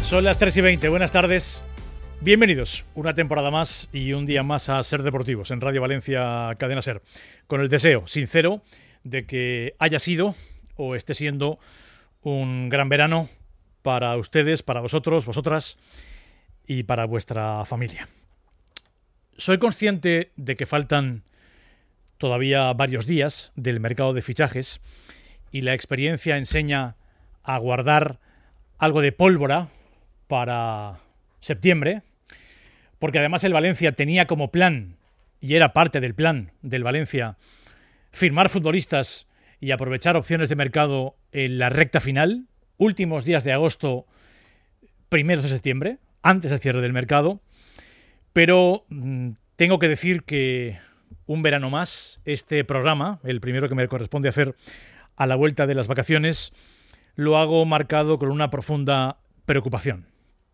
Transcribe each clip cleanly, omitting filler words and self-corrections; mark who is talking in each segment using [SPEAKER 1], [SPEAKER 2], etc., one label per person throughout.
[SPEAKER 1] Son las 3:20, buenas tardes. Bienvenidos una temporada más y un día más a Ser Deportivos en Radio Valencia Cadena Ser, con el deseo sincero de que haya sido o esté siendo un gran verano para ustedes, para vosotros, vosotras y para vuestra familia. Soy consciente de que faltan todavía varios días del mercado de fichajes y la experiencia enseña a guardar algo de pólvora para septiembre, porque además el Valencia tenía como plan, y era parte del plan del Valencia, firmar futbolistas y aprovechar opciones de mercado en la recta final, últimos días de agosto, primeros de septiembre, antes del cierre del mercado. Pero tengo que decir que un verano más, este programa, el primero que me corresponde hacer a la vuelta de las vacaciones, lo hago marcado con una profunda preocupación.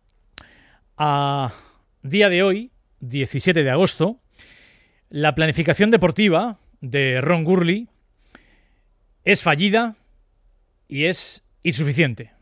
[SPEAKER 1] A día de hoy, 17 de agosto, la planificación deportiva de Ron Gourley es fallida y es insuficiente.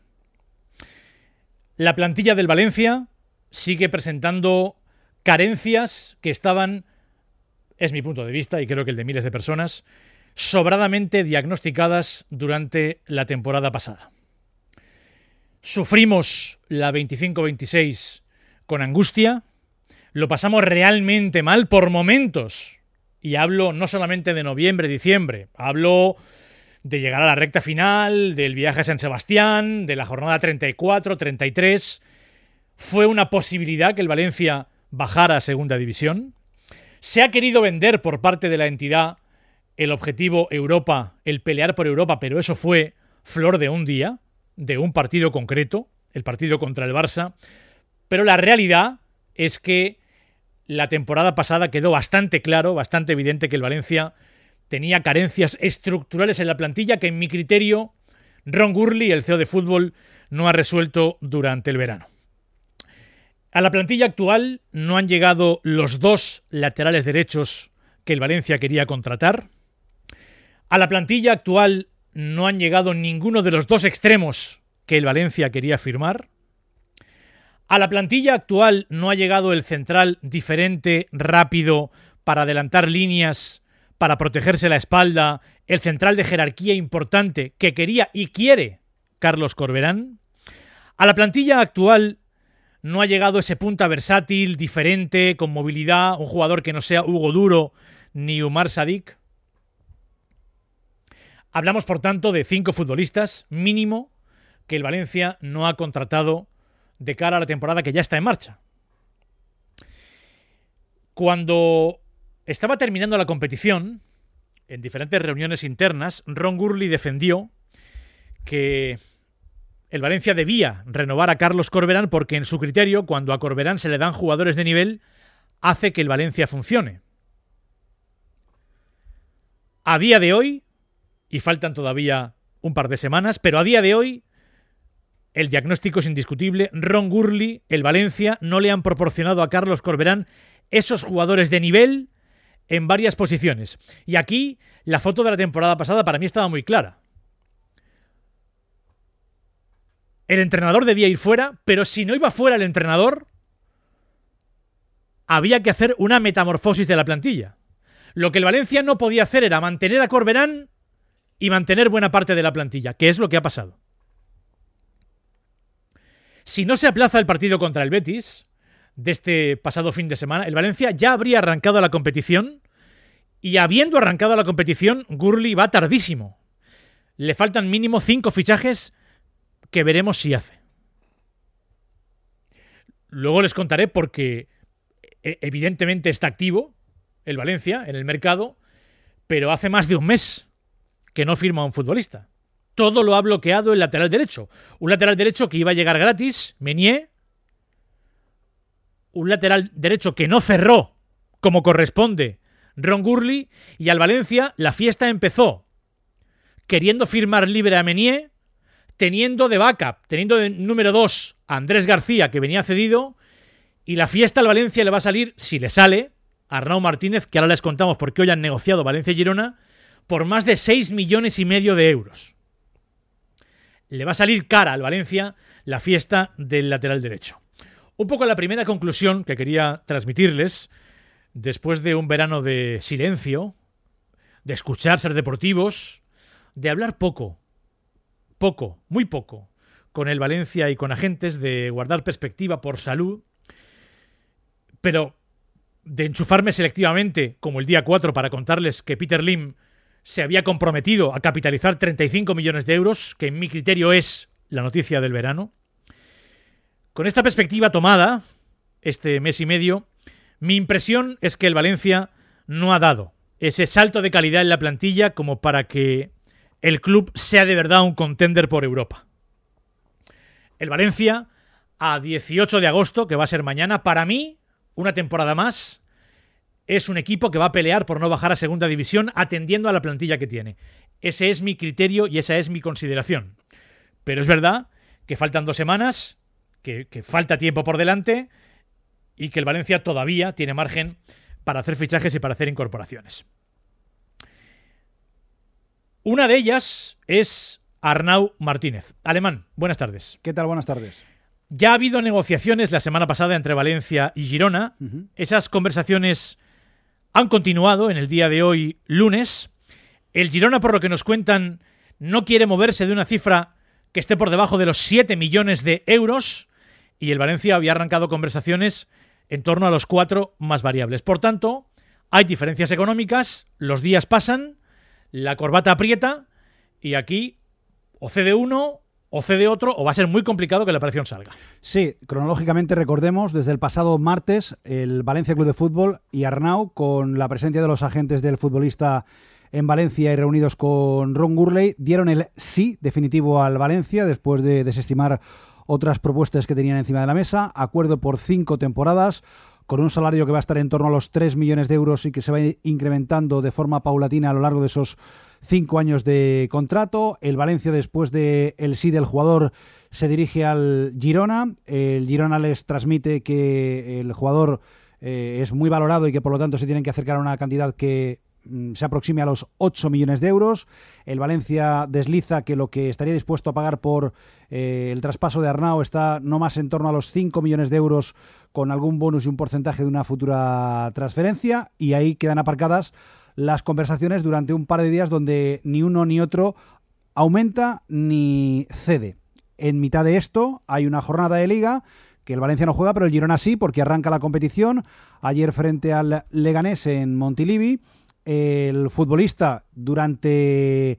[SPEAKER 1] La plantilla del Valencia sigue presentando carencias que estaban, es mi punto de vista y creo que el de miles de personas, sobradamente diagnosticadas durante la temporada pasada. Sufrimos la 25-26 con angustia, lo pasamos realmente mal por momentos, y hablo no solamente de noviembre, diciembre, hablo de llegar a la recta final, del viaje a San Sebastián, de la jornada 34, 33. Fue una posibilidad que el Valencia bajara a segunda división. Se ha querido vender por parte de la entidad el objetivo Europa, el pelear por Europa, pero eso fue flor de un día, de un partido concreto, el partido contra el Barça. Pero la realidad es que la temporada pasada quedó bastante claro, bastante evidente que el Valencia tenía carencias estructurales en la plantilla que, en mi criterio, Ron Gourley, el CEO de fútbol, no ha resuelto durante el verano. A la plantilla actual no han llegado los dos laterales derechos que el Valencia quería contratar. A la plantilla actual no han llegado ninguno de los dos extremos que el Valencia quería firmar. A la plantilla actual no ha llegado el central diferente, rápido, para adelantar líneas, para protegerse la espalda, el central de jerarquía importante que quería y quiere Carlos Corberán. A la plantilla actual no ha llegado ese punta versátil, diferente, con movilidad, un jugador que no sea Hugo Duro ni Umar Sadik. Hablamos, por tanto, de 5 futbolistas mínimo que el Valencia no ha contratado de cara a la temporada que ya está en marcha. Cuando estaba terminando la competición, en diferentes reuniones internas, Ron Gourley defendió que el Valencia debía renovar a Carlos Corberán porque, en su criterio, cuando a Corberán se le dan jugadores de nivel, hace que el Valencia funcione. A día de hoy, y faltan todavía un par de semanas, pero a día de hoy el diagnóstico es indiscutible. Ron Gourley, el Valencia, no le han proporcionado a Carlos Corberán esos jugadores de nivel en varias posiciones. Y aquí la foto de la temporada pasada para mí estaba muy clara. El entrenador debía ir fuera, pero si no iba fuera el entrenador, había que hacer una metamorfosis de la plantilla. Lo que el Valencia no podía hacer era mantener a Corberán y mantener buena parte de la plantilla, que es lo que ha pasado. Si no se aplaza el partido contra el Betis de este pasado fin de semana, el Valencia ya habría arrancado la competición, y habiendo arrancado la competición, Gourley va tardísimo. Le faltan mínimo 5 fichajes que veremos si hace. Luego les contaré porque evidentemente está activo el Valencia en el mercado, pero hace más de un mes que no firma a un futbolista. Todo lo ha bloqueado el lateral derecho. Un lateral derecho que iba a llegar gratis, Meunier. Un lateral derecho que no cerró como corresponde Ron Gourley. Y al Valencia la fiesta empezó queriendo firmar libre a Meunier, teniendo de backup, teniendo de número 2 a Andrés García, que venía cedido. Y la fiesta al Valencia le va a salir, si le sale, a Arnau Martínez, que ahora les contamos porque hoy han negociado Valencia y Girona, por más de 6,5 millones de euros. le va a salir cara al Valencia la fiesta del lateral derecho. Un poco la primera conclusión que quería transmitirles, después de un verano de silencio, de escuchar Ser Deportivos, de hablar poco, muy poco, con el Valencia y con agentes, de guardar perspectiva por salud, pero de enchufarme selectivamente, como el día 4, para contarles que Peter Lim se había comprometido a capitalizar 35 millones de euros, que en mi criterio es la noticia del verano. Con esta perspectiva tomada, este mes y medio, mi impresión es que el Valencia no ha dado ese salto de calidad en la plantilla como para que el club sea de verdad un contender por Europa. El Valencia, a 18 de agosto, que va a ser mañana, para mí, una temporada más, es un equipo que va a pelear por no bajar a segunda división atendiendo a la plantilla que tiene. Ese es mi criterio y esa es mi consideración. Pero es verdad que faltan 2 semanas, que falta tiempo por delante y que el Valencia todavía tiene margen para hacer fichajes y para hacer incorporaciones. Una de ellas es Arnau Martínez. Alemán, buenas tardes.
[SPEAKER 2] ¿Qué tal? Buenas tardes.
[SPEAKER 1] Ya ha habido negociaciones la semana pasada entre Valencia y Girona. Esas conversaciones han continuado en el día de hoy, lunes. El Girona, por lo que nos cuentan, no quiere moverse de una cifra que esté por debajo de los 7 millones de euros y el Valencia había arrancado conversaciones en torno a los 4 más variables. Por tanto, hay diferencias económicas, los días pasan, la corbata aprieta y aquí o cede uno o cede otro, o va a ser muy complicado que la operación salga.
[SPEAKER 2] Sí, cronológicamente recordemos, desde el pasado martes, el Valencia Club de Fútbol y Arnau, con la presencia de los agentes del futbolista en Valencia y reunidos con Ron Gurley, dieron el sí definitivo al Valencia después de desestimar otras propuestas que tenían encima de la mesa. Acuerdo por 5 temporadas, con un salario que va a estar en torno a los 3 millones de euros y que se va a ir incrementando de forma paulatina a lo largo de esos 5 años de contrato. El Valencia, después del sí del jugador, se dirige al Girona. El Girona les transmite que el jugador es muy valorado y que por lo tanto se tienen que acercar a una cantidad que se aproxime a los 8 millones de euros. El Valencia desliza que lo que estaría dispuesto a pagar por el traspaso de Arnau está no más en torno a los 5 millones de euros, con algún bonus y un porcentaje de una futura transferencia, y ahí quedan aparcadas las conversaciones durante un par de días donde ni uno ni otro aumenta ni cede. En mitad de esto hay una jornada de Liga que el Valencia no juega, pero el Girona sí, porque arranca la competición ayer frente al Leganés en Montilivi. El futbolista, durante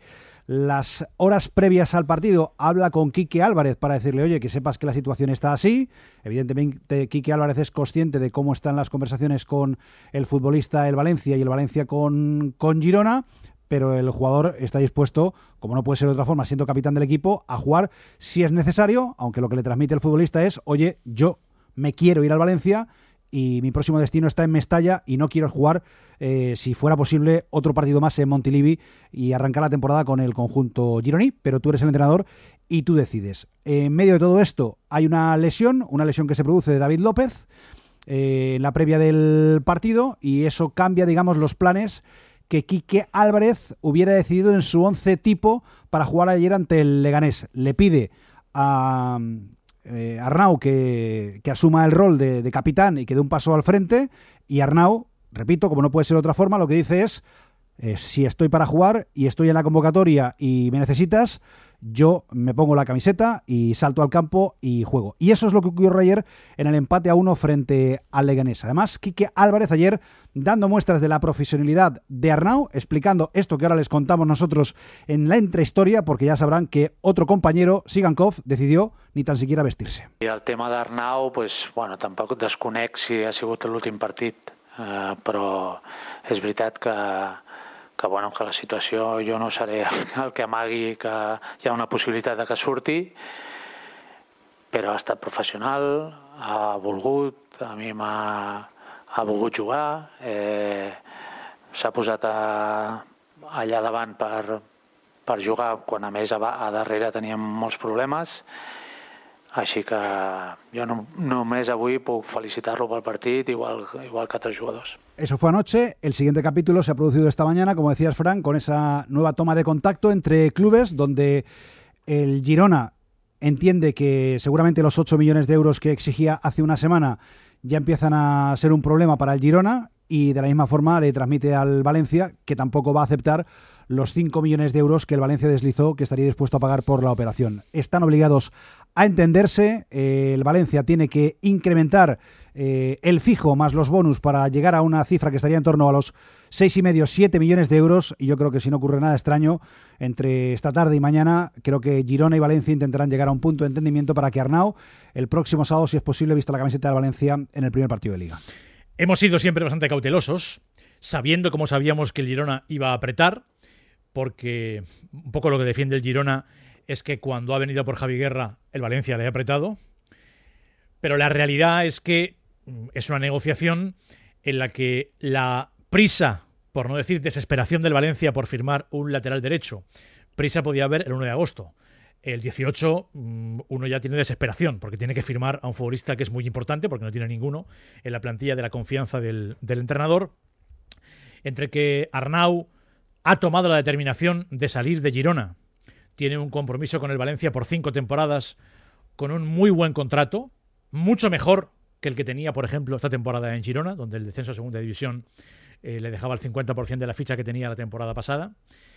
[SPEAKER 2] las horas previas al partido, habla con Quique Álvarez para decirle: oye, que sepas que la situación está así. Evidentemente Quique Álvarez es consciente de cómo están las conversaciones con el futbolista el Valencia y el Valencia con Girona, pero el jugador está dispuesto, como no puede ser de otra forma, siendo capitán del equipo, a jugar si es necesario, aunque lo que le transmite el futbolista es: oye, yo me quiero ir al Valencia y mi próximo destino está en Mestalla y no quiero jugar, si fuera posible, otro partido más en Montilivi y arrancar la temporada con el conjunto gironí, pero tú eres el entrenador y tú decides. En medio de todo esto hay una lesión que se produce de David López en la previa del partido, y eso cambia, digamos, los planes que Quique Álvarez hubiera decidido en su 11 tipo para jugar ayer ante el Leganés. Le pide a Arnau que asuma el rol de capitán y que dé un paso al frente, y Arnau, repito, como no puede ser de otra forma, lo que dice es: si estoy para jugar y estoy en la convocatoria y me necesitas, yo me pongo la camiseta y salto al campo y juego. Y eso es lo que ocurrió ayer en el empate a 1 frente al Leganés. Además, Quique Álvarez ayer dando muestras de la profesionalidad de Arnau, explicando esto que ahora les contamos nosotros en la intrahistoria, porque ya sabrán que otro compañero, Sigankov, decidió ni tan siquiera vestirse.
[SPEAKER 3] I el tema d'Arnau, bueno, tampoc desconec si ha sigut l'últim partit, però és veritat que la situació, jo no seré el que amagui que hi ha una possibilitat de que surti, però ha estat professional, ha volgut, a mi ha volgut jugar, s'ha posat allà davant per jugar, quan a més a darrere teníem molts problemes. Així que jo només avui puc felicitar-lo pel partit, igual que altres jugadors.
[SPEAKER 2] Eso fue anoche. El siguiente capítulo se ha producido esta mañana, como decías, Fran, con esa nueva toma de contacto entre clubes, donde El Girona entiende que seguramente los 8 millones de euros que exigía hace una semana ya empiezan a ser un problema para el Girona, y de la misma forma le transmite al Valencia que tampoco va a aceptar los 5 millones de euros que el Valencia deslizó que estaría dispuesto a pagar por la operación. Están obligados a entenderse. El Valencia tiene que incrementar el fijo más los bonus para llegar a una cifra que estaría en torno a los 6,5-7 millones de euros, y yo creo que si no ocurre nada extraño entre esta tarde y mañana, creo que Girona y Valencia intentarán llegar a un punto de entendimiento para que Arnau el próximo sábado, si es posible, vista la camiseta de Valencia en el primer partido de Liga.
[SPEAKER 1] Hemos sido siempre bastante cautelosos, sabiendo como sabíamos que el Girona iba a apretar, porque un poco lo que defiende el Girona es que cuando ha venido por Javi Guerra el Valencia le ha apretado, pero la realidad es que es una negociación en la que la prisa, por no decir desesperación del Valencia por firmar un lateral derecho, prisa podía haber el 1 de agosto. El 18 uno ya tiene desesperación porque tiene que firmar a un futbolista que es muy importante, porque no tiene ninguno en la plantilla de la confianza del entrenador. Entre que Arnau ha tomado la determinación de salir de Girona, tiene un compromiso con el Valencia por 5 temporadas con un muy buen contrato, mucho mejor que el que tenía, por ejemplo, esta temporada en Girona, donde el descenso a segunda división le dejaba el 50% de la ficha que tenía la temporada pasada.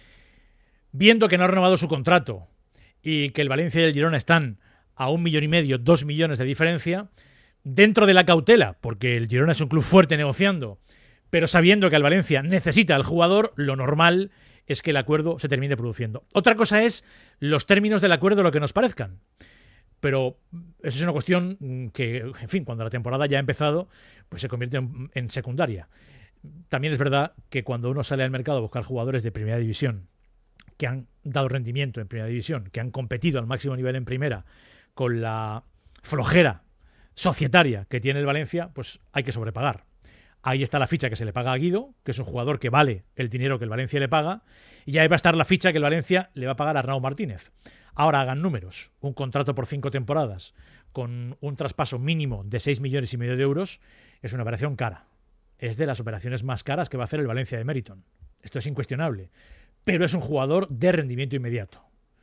[SPEAKER 1] Viendo que no ha renovado su contrato y que el Valencia y el Girona están a 1,5 millones, 2 millones de diferencia, dentro de la cautela, porque el Girona es un club fuerte negociando, pero sabiendo que el Valencia necesita al jugador, lo normal es que el acuerdo se termine produciendo. Otra cosa es los términos del acuerdo, lo que nos parezcan. Pero eso es una cuestión que, en fin, cuando la temporada ya ha empezado, pues se convierte en secundaria. También es verdad que cuando uno sale al mercado a buscar jugadores de primera división, que han dado rendimiento en primera división, que han competido al máximo nivel en primera, con la flojera societaria que tiene el Valencia, pues hay que sobrepagar. Ahí está la ficha que se le paga a Guido, que es un jugador que vale el dinero que el Valencia le paga, y ahí va a estar la ficha que el Valencia le va a pagar a Arnau Martínez. Ahora hagan números. Un contrato por 5 temporadas con un traspaso mínimo de 6,5 millones de euros es una operación cara. Es de las operaciones más caras que va a hacer el Valencia de Meriton. Esto es incuestionable. Pero es un jugador de rendimiento inmediato.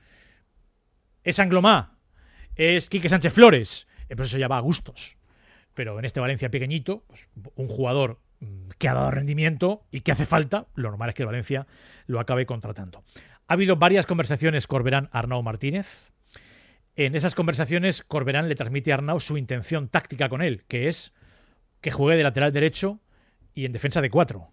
[SPEAKER 1] ¿Es Anglomá? ¿Es Quique Sánchez Flores? Pues eso ya va a gustos. Pero en este Valencia pequeñito, pues un jugador que ha dado rendimiento y que hace falta, lo normal es que el Valencia lo acabe contratando. Ha habido varias conversaciones Corberán-Arnau Martínez. En esas conversaciones Corberán le transmite a Arnau su intención táctica con él, que es que juegue de lateral derecho y en defensa de 4.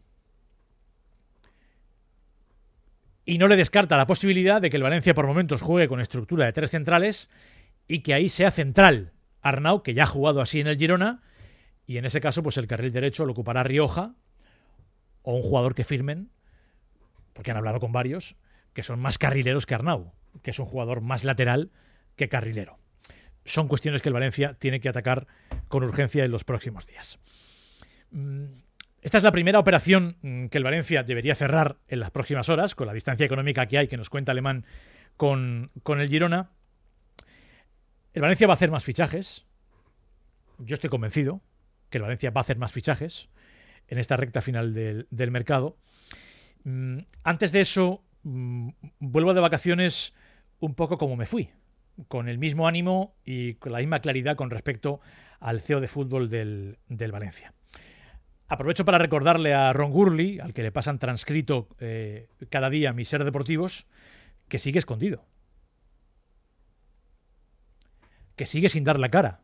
[SPEAKER 1] Y no le descarta la posibilidad de que el Valencia por momentos juegue con estructura de 3 centrales y que ahí sea central Arnau, que ya ha jugado así en el Girona, y en ese caso pues el carril derecho lo ocupará Rioja o un jugador que firmen, porque han hablado con varios, que son más carrileros que Arnau, que es un jugador más lateral que carrilero. Son cuestiones que el Valencia tiene que atacar con urgencia en los próximos días. Esta es la primera operación que el Valencia debería cerrar en las próximas horas, con la distancia económica que hay, que nos cuenta Alemán con el Girona. El Valencia va a hacer más fichajes. Yo estoy convencido que el Valencia va a hacer más fichajes en esta recta final del mercado. Antes de eso, vuelvo de vacaciones un poco como me fui, con el mismo ánimo y con la misma claridad con respecto al CEO de fútbol del Valencia. Aprovecho para recordarle a Ron Gurley, al que le pasan transcrito cada día mis Ser Deportivos, que sigue escondido. Que sigue sin dar la cara.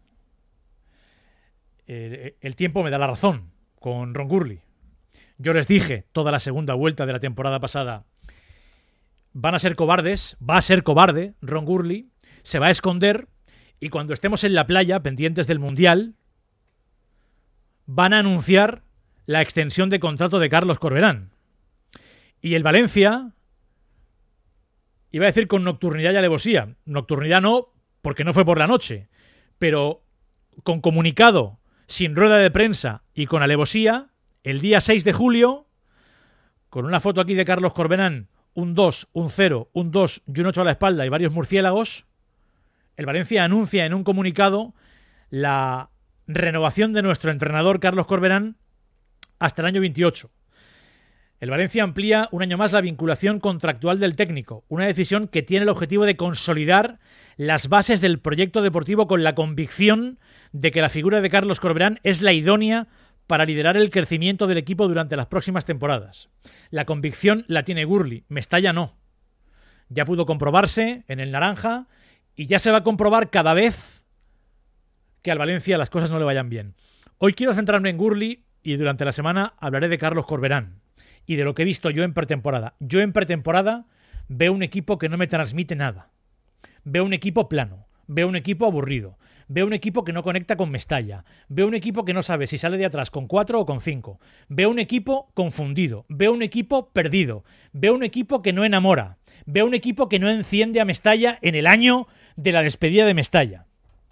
[SPEAKER 1] El tiempo me da la razón con Ron Gurley. Yo les dije toda la segunda vuelta de la temporada pasada, van a ser cobardes, va a ser cobarde Ron Gurley, se va a esconder y cuando estemos en la playa pendientes del Mundial van a anunciar la extensión de contrato de Carlos Corberán. Y el Valencia, iba a decir con nocturnidad y alevosía, nocturnidad no, porque no fue por la noche, pero con comunicado, sin rueda de prensa y con alevosía, el día 6 de julio, con una foto aquí de Carlos Corberán, un 2, un 0, un 2 y un 8 a la espalda y varios murciélagos, el Valencia anuncia en un comunicado la renovación de nuestro entrenador Carlos Corberán hasta el año 28. El Valencia amplía un año más la vinculación contractual del técnico, una decisión que tiene el objetivo de consolidar las bases del proyecto deportivo con la convicción de que la figura de Carlos Corberán es la idónea para liderar el crecimiento del equipo durante las próximas temporadas. La convicción la tiene Gurli, Mestalla no. Ya pudo comprobarse en el Naranja y ya se va a comprobar cada vez que al Valencia las cosas no le vayan bien. Hoy quiero centrarme en Gurli y durante la semana hablaré de Carlos Corberán y de lo que he visto yo en pretemporada. Yo en pretemporada veo un equipo que no me transmite nada. Veo un equipo plano, veo un equipo aburrido, veo un equipo que no conecta con Mestalla, veo un equipo que no sabe si sale de atrás con 4 o con 5, veo un equipo confundido, veo un equipo perdido, veo un equipo que no enamora, veo un equipo que no enciende a Mestalla en el año de la despedida de Mestalla.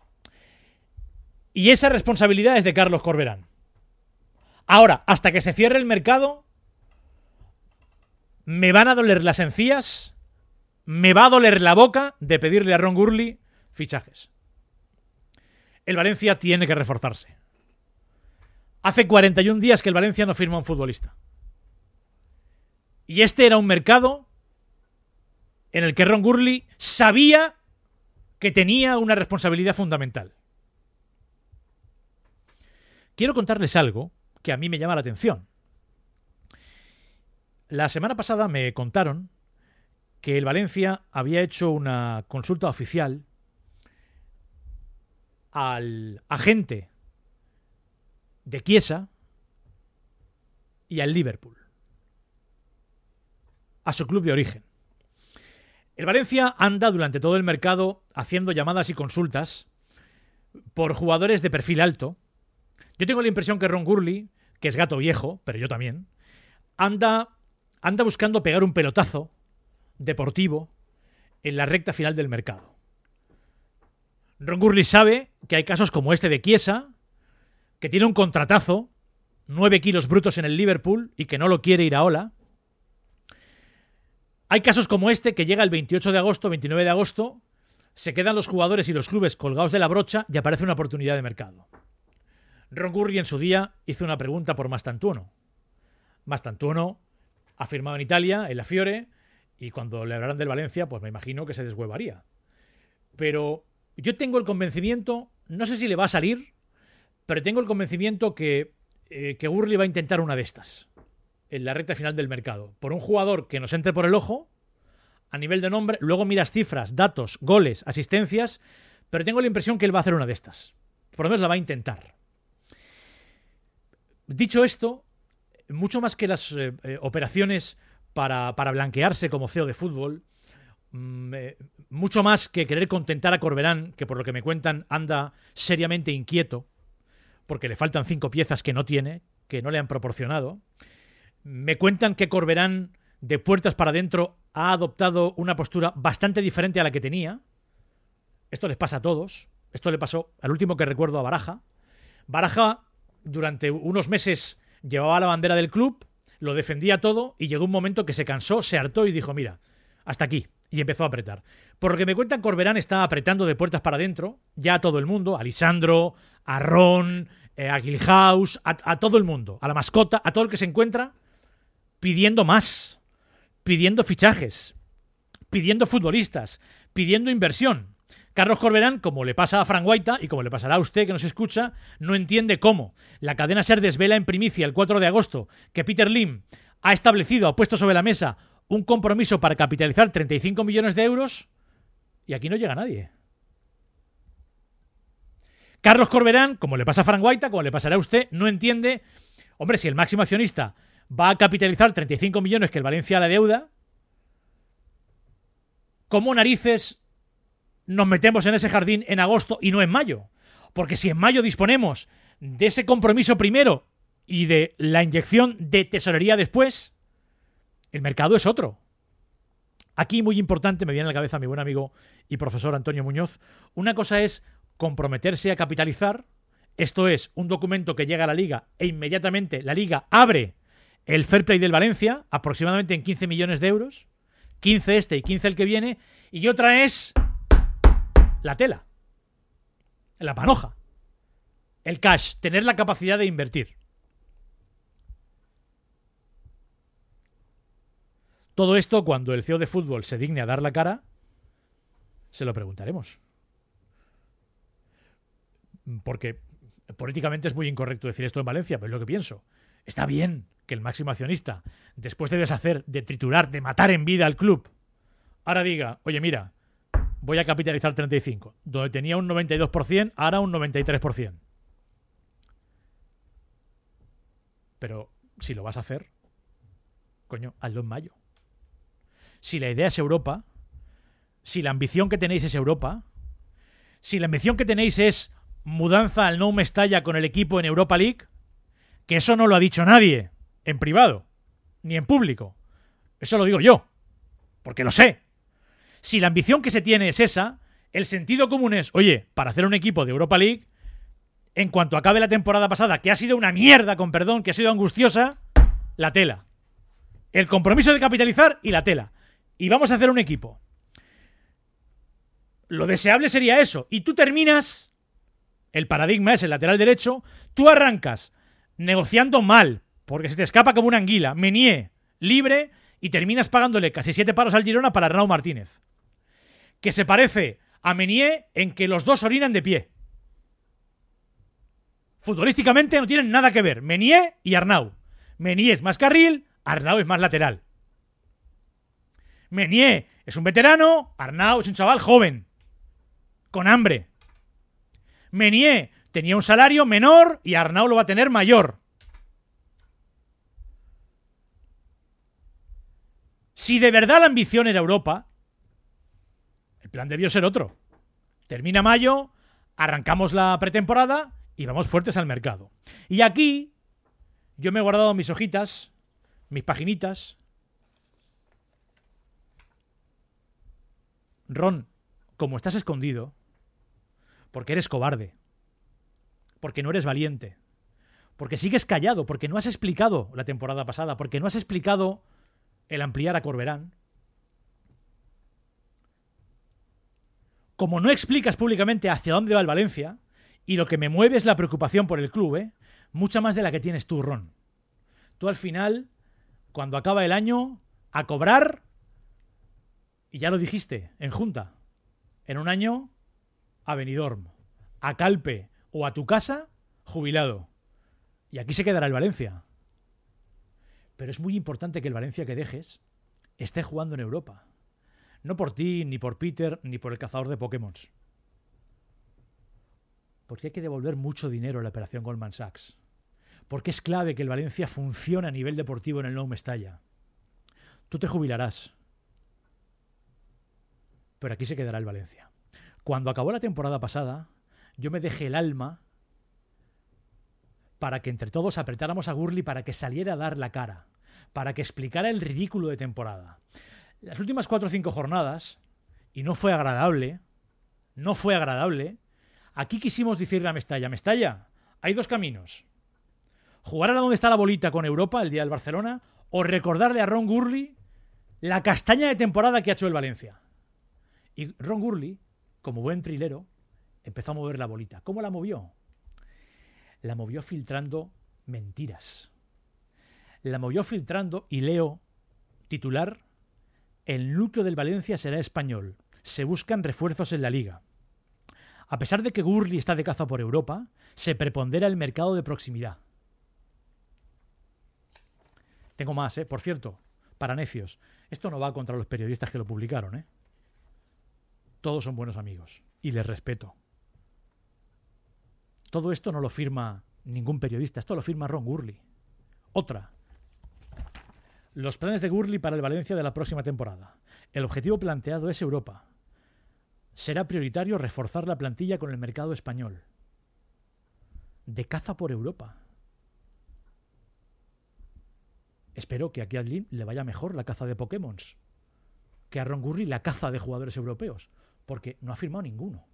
[SPEAKER 1] Y esa responsabilidad es de Carlos Corberán. Ahora, hasta que se cierre el mercado, me van a doler las encías, me va a doler la boca de pedirle a Ron Gurli fichajes. El Valencia tiene que reforzarse. Hace 41 días que el Valencia no firma un futbolista. Y este era un mercado en el que Ron Gurli sabía que tenía una responsabilidad fundamental. Quiero contarles algo que a mí me llama la atención. La semana pasada me contaron que el Valencia había hecho una consulta oficial al agente de Chiesa y al Liverpool, a su club de origen. El Valencia anda durante todo el mercado haciendo llamadas y consultas por jugadores de perfil alto. Yo tengo la impresión que Ron Gurli, que es gato viejo, pero yo también, anda buscando pegar un pelotazo deportivo en la recta final del mercado. Ron Gurli sabe que hay casos como este de Chiesa, que tiene un contratazo, 9 kilos brutos en el Liverpool y que no lo quiere ir a Ola. Hay casos como este que llega el 28 de agosto, 29 de agosto, se quedan los jugadores y los clubes colgados de la brocha y aparece una oportunidad de mercado. Ron Gurli en su día hizo una pregunta por Mastantuono. Mastantuono ha firmado en Italia, en la Fiore, y cuando le hablaran del Valencia, pues me imagino que se deshuevaría. Pero yo tengo el convencimiento, no sé si le va a salir, pero tengo el convencimiento que Gurli va a intentar una de estas en la recta final del mercado. Por un jugador que nos entre por el ojo, a nivel de nombre, luego miras cifras, datos, goles, asistencias, pero tengo la impresión que él va a hacer una de estas. Por lo menos la va a intentar. Dicho esto, mucho más que las operaciones para blanquearse como CEO de fútbol, mucho más que querer contentar a Corberán, que por lo que me cuentan anda seriamente inquieto, porque le faltan 5 piezas que no tiene, que no le han proporcionado. Me cuentan que Corberán, de puertas para adentro, ha adoptado una postura bastante diferente a la que tenía. Esto les pasa a todos. Esto le pasó al último que recuerdo a Baraja. Baraja, durante unos meses, llevaba la bandera del club, lo defendía todo y llegó un momento que se cansó, se hartó y dijo, mira, hasta aquí. Y empezó a apretar. Por lo que me cuentan, Corberán está apretando de puertas para adentro, ya a todo el mundo, a Lisandro, a Ron, a Gilhouse, a todo el mundo, a la mascota, a todo el que se encuentra, pidiendo más, pidiendo fichajes, pidiendo futbolistas, pidiendo inversión. Carlos Corberán, como le pasa a Frank Guaita y como le pasará a usted que nos escucha, no entiende cómo la cadena SER desvela en primicia el 4 de agosto que Peter Lim ha establecido, ha puesto sobre la mesa un compromiso para capitalizar 35 millones de euros y aquí no llega nadie. Carlos Corberán, como le pasa a Frank Guaita, como le pasará a usted, no entiende, hombre, si el máximo accionista va a capitalizar 35 millones que el Valencia le deuda, ¿cómo narices nos metemos en ese jardín en agosto y no en mayo? Porque si en mayo disponemos de ese compromiso primero y de la inyección de tesorería después, el mercado es otro. Aquí, muy importante, me viene a la cabeza mi buen amigo y profesor Antonio Muñoz, una cosa es comprometerse a capitalizar, esto es, un documento que llega a la Liga e inmediatamente la Liga abre el fair play del Valencia, aproximadamente en 15 millones de euros, 15 este y 15 el que viene, y otra es la tela, la panoja, el cash, tener la capacidad de invertir. Todo esto, cuando el CEO de fútbol se digne a dar la cara, se lo preguntaremos. Porque políticamente es muy incorrecto decir esto en Valencia, pero es lo que pienso. Está bien que el máximo accionista, después de deshacer, de triturar, de matar en vida al club, ahora diga, oye, mira, voy a capitalizar 35%, donde tenía un 92%, ahora un 93%. Pero si lo vas a hacer, coño, hazlo en mayo. Si la idea es Europa, si la ambición que tenéis es Europa, si la ambición que tenéis es mudanza al Nou Mestalla con el equipo en Europa League, que eso no lo ha dicho nadie en privado, ni en público. Eso lo digo yo, porque lo sé. Si la ambición que se tiene es esa, el sentido común es, oye, para hacer un equipo de Europa League, en cuanto acabe la temporada pasada, que ha sido una mierda, con perdón, que ha sido angustiosa, la tela. El compromiso de capitalizar y la tela. Y vamos a hacer un equipo. Lo deseable sería eso. Y tú terminas, el paradigma es el lateral derecho, tú arrancas negociando mal, porque se te escapa como una anguila, Meunier libre, y terminas pagándole casi 7 paros al Girona para Arnau Martínez. Que se parece a Meunier en que los dos orinan de pie. Futbolísticamente no tienen nada que ver, Meunier y Arnau. Meunier es más carril, Arnau es más lateral. Meunier es un veterano, Arnau es un chaval joven, con hambre. Meunier tenía un salario menor y Arnau lo va a tener mayor. Si de verdad la ambición era Europa, el plan debió ser otro. Termina mayo, arrancamos la pretemporada y vamos fuertes al mercado. Y aquí yo me he guardado mis hojitas, mis paginitas. Ron, como estás escondido, porque eres cobarde, porque no eres valiente, porque sigues callado, porque no has explicado la temporada pasada, porque no has explicado el ampliar a Corberán, como no explicas públicamente hacia dónde va el Valencia, y lo que me mueve es la preocupación por el club, mucha más de la que tienes tú, Ron. Tú al final, cuando acaba el año, a cobrar, y ya lo dijiste, en junta, en un año, a Benidorm, a Calpe o a tu casa, jubilado. Y aquí se quedará el Valencia. Pero es muy importante que el Valencia que dejes esté jugando en Europa. No por ti, ni por Peter, ni por el cazador de Pokémon. Porque hay que devolver mucho dinero a la operación Goldman Sachs. Porque es clave que el Valencia funcione a nivel deportivo en el Nou Mestalla. Tú te jubilarás. Pero aquí se quedará el Valencia. Cuando acabó la temporada pasada, yo me dejé el alma para que entre todos apretáramos a Gurley para que saliera a dar la cara, para que explicara el ridículo de temporada. Las últimas 4 o 5 jornadas, y no fue agradable, aquí quisimos decirle a Mestalla, Mestalla, hay 2 caminos. Jugar a donde está la bolita con Europa el día del Barcelona, o recordarle a Ron Gurley la castaña de temporada que ha hecho el Valencia. Y Ron Gurley, como buen trilero, empezó a mover la bolita. ¿Cómo la movió? La movió filtrando mentiras. La movió filtrando, y leo titular, el núcleo del Valencia será español. Se buscan refuerzos en la liga. A pesar de que Gurley está de caza por Europa, se prepondera el mercado de proximidad. Tengo más, por cierto, para necios. Esto no va contra los periodistas que lo publicaron, Todos son buenos amigos y les respeto. Todo esto no lo firma ningún periodista, esto lo firma Ron Gurley. Otra. Los planes de Gurley para el Valencia de la próxima temporada. El objetivo planteado es Europa. Será prioritario reforzar la plantilla con el mercado español. De caza por Europa. Espero que aquí a Adlin le vaya mejor la caza de Pokémon que a Ron Gurley la caza de jugadores europeos, porque no ha firmado ninguno.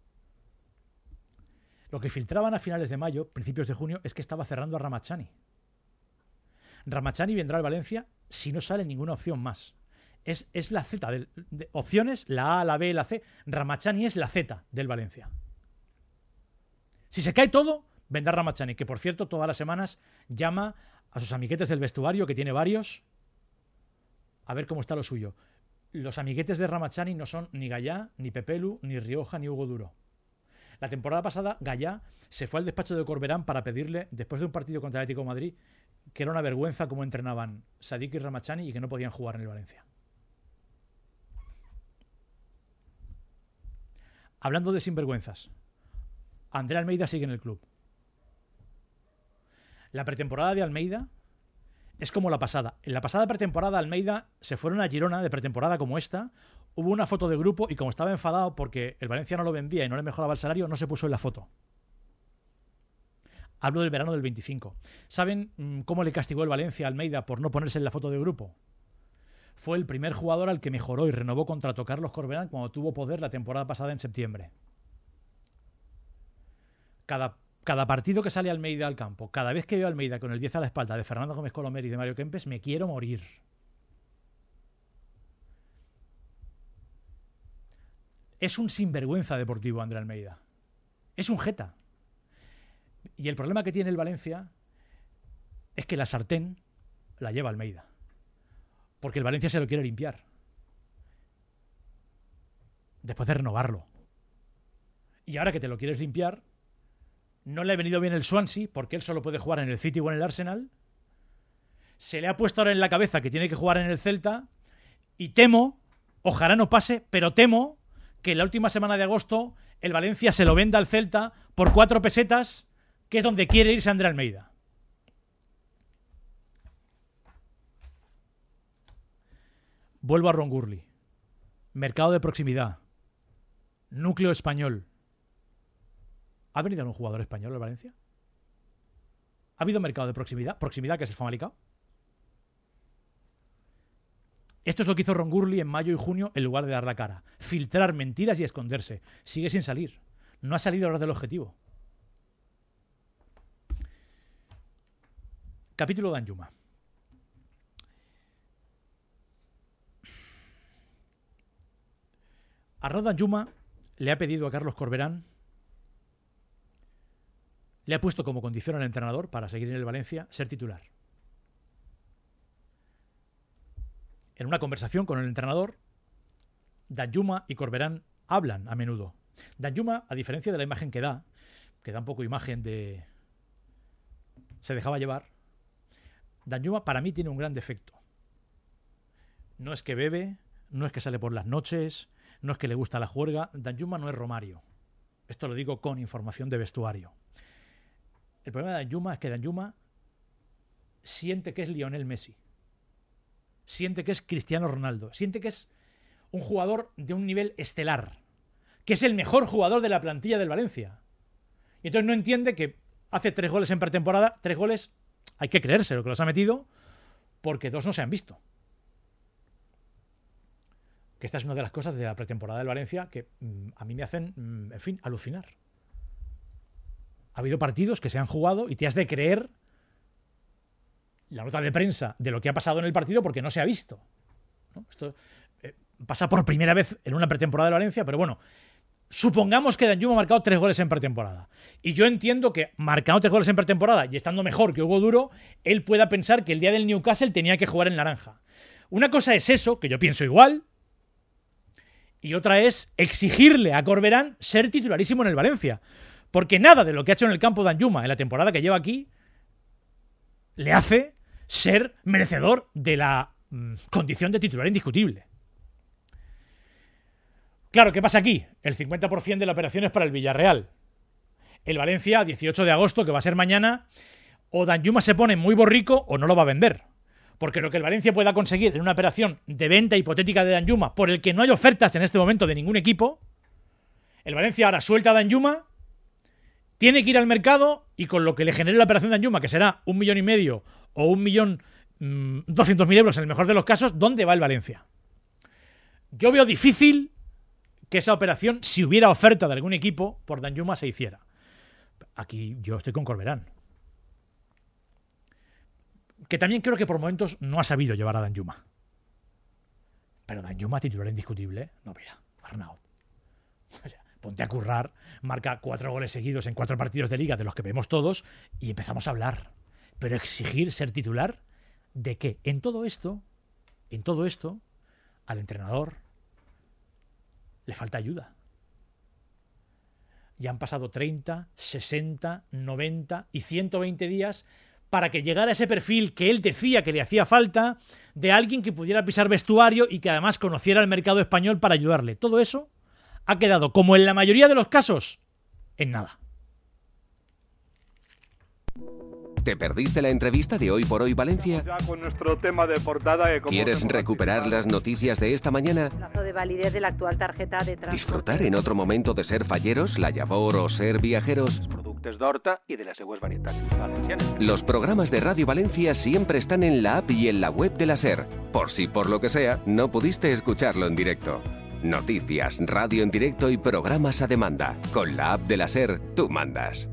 [SPEAKER 1] Lo que filtraban a finales de mayo, principios de junio, es que estaba cerrando a Ramazani. Ramazani vendrá al Valencia si no sale ninguna opción más. Es la Z de opciones, la A, la B, la C. Ramazani es la Z del Valencia. Si se cae todo, vendrá Ramazani, que por cierto todas las semanas llama a sus amiguetes del vestuario, que tiene varios, a ver cómo está lo suyo. Los amiguetes de Ramachani no son ni Gallá, ni Pepelu, ni Rioja, ni Hugo Duro. La temporada pasada, Gallá se fue al despacho de Corberán para pedirle, después de un partido contra el Atlético de Madrid, que era una vergüenza cómo entrenaban Sadik y Ramachani y que no podían jugar en el Valencia. Hablando de sinvergüenzas, André Almeida sigue en el club. La pretemporada de Almeida es como la pasada. En la pasada pretemporada, Almeida se fueron a Girona de pretemporada como esta. Hubo una foto de grupo y como estaba enfadado porque el Valencia no lo vendía y no le mejoraba el salario, no se puso en la foto. Hablo del verano del 25. ¿Saben cómo le castigó el Valencia a Almeida por no ponerse en la foto de grupo? Fue el primer jugador al que mejoró y renovó contrato Carlos Corberán cuando tuvo poder la temporada pasada en septiembre. Cada partido que sale Almeida al campo, cada vez que veo a Almeida con el 10 a la espalda de Fernando Gómez Colomer y de Mario Kempes, me quiero morir. Es un sinvergüenza deportivo, André Almeida. Es un jeta. Y el problema que tiene el Valencia es que la sartén la lleva Almeida. Porque el Valencia se lo quiere limpiar. Después de renovarlo. Y ahora que te lo quieres limpiar, no le ha venido bien el Swansea, porque él solo puede jugar en el City o en el Arsenal. Se le ha puesto ahora en la cabeza que tiene que jugar en el Celta. Y temo, ojalá no pase, pero temo que en la última semana de agosto el Valencia se lo venda al Celta por 4 pesetas, que es donde quiere irse André Almeida. Vuelvo a Ron Gurley. Mercado de proximidad. Núcleo español. ¿Ha venido un jugador español al Valencia? ¿Ha habido mercado de proximidad? ¿Proximidad, que es el Famalicão? Esto es lo que hizo Ron Gurley en mayo y junio en lugar de dar la cara. Filtrar mentiras y esconderse. Sigue sin salir. No ha salido a hablar del objetivo. Capítulo de Danjuma. Arnaud Danjuma le ha pedido a Carlos Corberán, le ha puesto como condición al entrenador para seguir en el Valencia ser titular. En una conversación con el entrenador, Danjuma y Corberán hablan a menudo. Danjuma, a diferencia de la imagen que da un poco imagen de se dejaba llevar, Danjuma para mí tiene un gran defecto. No es que bebe, no es que sale por las noches, no es que le gusta la juerga. Danjuma no es Romario. Esto lo digo con información de vestuario. El problema de Danjuma es que Danjuma siente que es Lionel Messi. Siente que es Cristiano Ronaldo. Siente que es un jugador de un nivel estelar. Que es el mejor jugador de la plantilla del Valencia. Y entonces no entiende que hace 3 goles en pretemporada. 3 goles, hay que creerse lo que los ha metido, porque 2 no se han visto. Que esta es una de las cosas de la pretemporada del Valencia que a mí me hacen, en fin, alucinar. Ha habido partidos que se han jugado y te has de creer la nota de prensa de lo que ha pasado en el partido porque no se ha visto, ¿no? Esto pasa por primera vez en una pretemporada del Valencia, pero bueno, supongamos que Danjuma ha marcado 3 goles en pretemporada. Y yo entiendo que marcando 3 goles en pretemporada y estando mejor que Hugo Duro, él pueda pensar que el día del Newcastle tenía que jugar en naranja. Una cosa es eso, que yo pienso igual, y otra es exigirle a Corberán ser titularísimo en el Valencia. Porque nada de lo que ha hecho en el campo Danjuma en la temporada que lleva aquí le hace ser merecedor de la condición de titular indiscutible. Claro, ¿qué pasa aquí? El 50% de la operación es para el Villarreal. El Valencia, 18 de agosto, que va a ser mañana, o Danjuma se pone muy borrico o no lo va a vender. Porque lo que el Valencia pueda conseguir en una operación de venta hipotética de Danjuma, por el que no hay ofertas en este momento de ningún equipo, el Valencia ahora suelta a Danjuma, tiene que ir al mercado y con lo que le genere la operación de Danjuma, que será 1,5 millones o 1.200.000 euros en el mejor de los casos, ¿dónde va el Valencia? Yo veo difícil que esa operación, si hubiera oferta de algún equipo, por Danjuma se hiciera. Aquí yo estoy con Corberán. Que también creo que por momentos no ha sabido llevar a Danjuma. Pero Danjuma titular indiscutible, no, mira, Arnaud. O sea, ponte a currar, marca 4 goles seguidos en 4 partidos de liga de los que vemos todos y empezamos a hablar. Pero exigir ser titular, ¿de qué? En todo esto, En todo esto, al entrenador le falta ayuda. Ya han pasado 30, 60, 90 y 120 días para que llegara ese perfil que él decía que le hacía falta, de alguien que pudiera pisar vestuario y que además conociera el mercado español para ayudarle. Todo eso ha quedado, como en la mayoría de los casos, en nada.
[SPEAKER 4] ¿Te perdiste la entrevista de Hoy por Hoy Valencia?
[SPEAKER 5] Ya con nuestro tema de portada.
[SPEAKER 4] ¿Quieres recuperar las noticias de esta mañana?
[SPEAKER 6] Plazo de validez de la actual tarjeta de transporte.
[SPEAKER 4] ¿Disfrutar en otro momento de ser falleros, la llavor o ser viajeros?
[SPEAKER 5] Productes d'horta i de les seues varietats valencianes.
[SPEAKER 4] Los programas de Radio Valencia siempre están en la app y en la web de la SER, por si por lo que sea no pudiste escucharlo en directo. Noticias, radio en directo y programas a demanda. Con la app de la SER, tú mandas.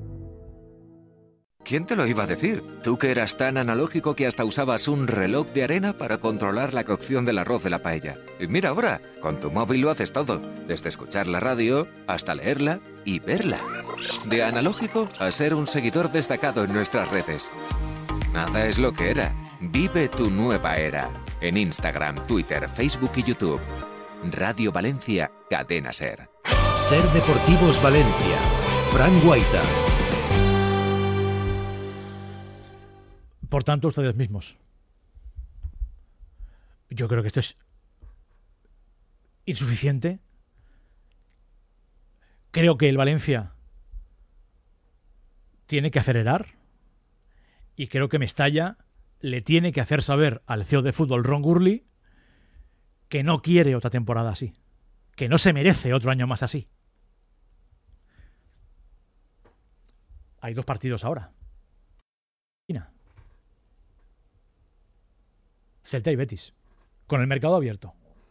[SPEAKER 4] ¿Quién te lo iba a decir? Tú que eras tan analógico que hasta usabas un reloj de arena para controlar la cocción del arroz de la paella. Y mira ahora, con tu móvil lo haces todo, desde escuchar la radio hasta leerla y verla. De analógico a ser un seguidor destacado en nuestras redes. Nada es lo que era. Vive tu nueva era. En Instagram, Twitter, Facebook y YouTube. Radio Valencia, Cadena SER.
[SPEAKER 7] SER Deportivos Valencia. Fran Guaita.
[SPEAKER 1] Por tanto, ustedes mismos. Yo creo que esto es insuficiente. Creo que el Valencia tiene que acelerar y creo que Mestalla le tiene que hacer saber al CEO de fútbol, Ron Gurley, que no quiere otra temporada así, que no se merece otro año más así. Hay 2 partidos ahora. Celta y Betis, con el mercado abierto.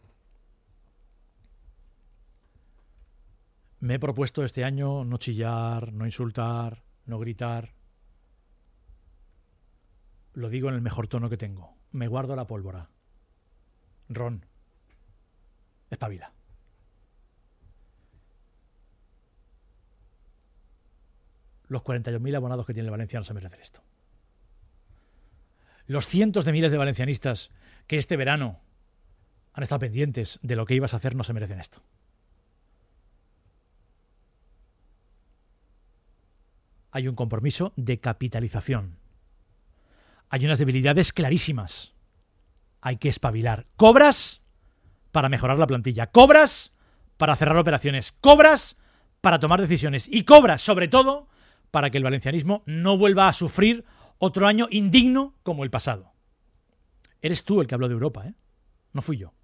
[SPEAKER 1] Me he propuesto este año no chillar, no insultar, no gritar. Lo digo en el mejor tono que tengo. Me guardo la pólvora. Ron, espabila. Los 42.000 abonados que tiene el Valencia no se merecen esto. Los cientos de miles de valencianistas que este verano han estado pendientes de lo que ibas a hacer no se merecen esto. Hay un compromiso de capitalización. Hay unas debilidades clarísimas. Hay que espabilar. Cobras para mejorar la plantilla. Cobras para cerrar operaciones. Cobras para tomar decisiones. Y cobras, sobre todo, para que el valencianismo no vuelva a sufrir otro año indigno como el pasado. Eres tú el que habló de Europa, ¿eh? No fui yo.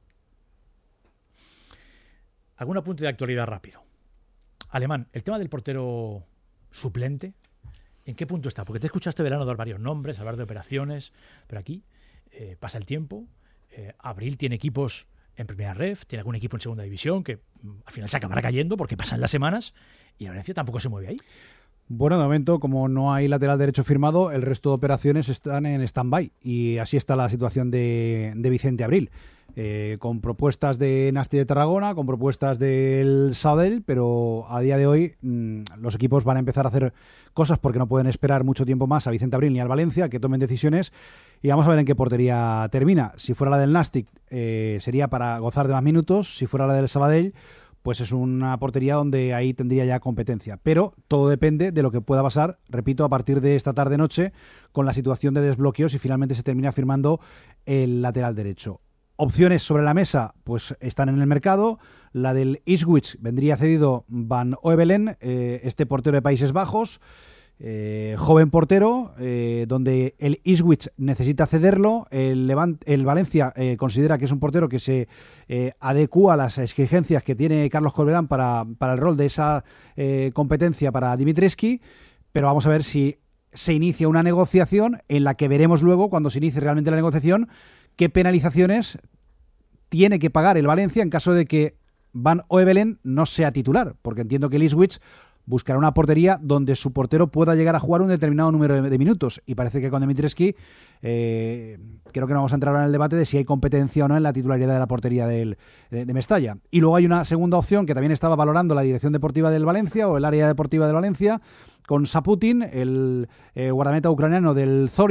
[SPEAKER 1] Algún apunte de actualidad rápido. Alemán, el tema del portero suplente, ¿en qué punto está? Porque te he escuchado este verano dar varios nombres, hablar de operaciones, pero aquí pasa el tiempo. Abril tiene equipos en Primera Ref, tiene algún equipo en Segunda División que al final se acabará cayendo porque pasan las semanas y la Valencia tampoco se mueve ahí.
[SPEAKER 2] Bueno, de momento, como no hay lateral derecho firmado, el resto de operaciones están en stand-by y así está la situación de Vicente Abril. Con propuestas de Nasti de Tarragona, con propuestas del Sabadell, pero a día de hoy los equipos van a empezar a hacer cosas porque no pueden esperar mucho tiempo más a Vicente Abril ni al Valencia, que tomen decisiones y vamos a ver en qué portería termina. Si fuera la del Nasti sería para gozar de más minutos, si fuera la del Sabadell pues es una portería donde ahí tendría ya competencia. Pero todo depende de lo que pueda pasar, repito, a partir de esta tarde-noche, con la situación de desbloqueo, si finalmente se termina firmando el lateral derecho. Opciones sobre la mesa, pues están en el mercado. La del Ipswich vendría cedido Van Oevelen, este portero de Países Bajos, joven portero, donde el Ipswich necesita cederlo. El Valencia considera que es un portero que se adecua a las exigencias que tiene Carlos Corberán para el rol de esa competencia para Dimitrescu, pero vamos a ver si se inicia una negociación en la que veremos luego, cuando se inicie realmente la negociación, qué penalizaciones tiene que pagar el Valencia en caso de que Van Oevelen no sea titular, porque entiendo que el Ipswich buscará una portería donde su portero pueda llegar a jugar un determinado número de minutos. Y parece que con Dimitrescu creo que no vamos a entrar ahora en el debate de si hay competencia o no en la titularidad de la portería de Mestalla. Y luego hay una segunda opción que también estaba valorando la dirección deportiva del Valencia o el área deportiva del Valencia, con Saputin, el guardameta ucraniano del Zorya,